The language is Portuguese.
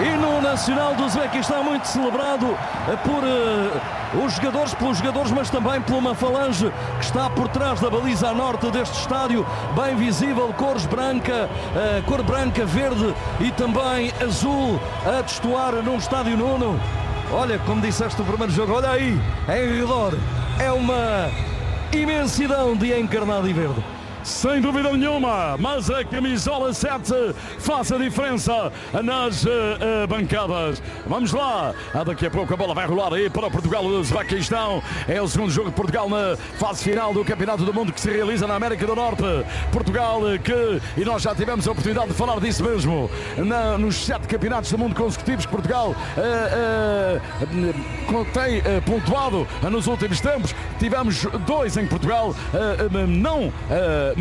hino nacional do Uzbequistão, muito celebrado pelos jogadores, mas também por uma falange que está por trás da baliza a norte deste estádio, bem visível, cor branca, verde e também azul a destoar num estádio Nuno. Olha, como disseste o primeiro jogo, olha aí, em redor, é uma imensidão de encarnado e verde. Sem dúvida nenhuma, mas a camisola 7 faz a diferença nas bancadas. Vamos lá, daqui a pouco a bola vai rolar aí para Portugal e Uzbequistão. É o segundo jogo de Portugal na fase final do Campeonato do Mundo que se realiza na América do Norte. Portugal e nós já tivemos a oportunidade de falar disso mesmo, nos 7 campeonatos do mundo consecutivos que Portugal tem pontuado nos últimos tempos. Tivemos 2 em Portugal, não